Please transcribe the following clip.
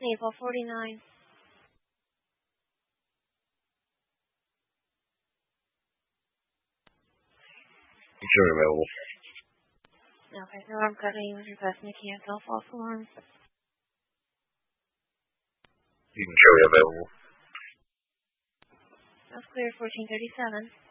Naval 49. Insured available. Okay, Norm Company was requesting to cancel false alarms. Insured available. That's clear 1437.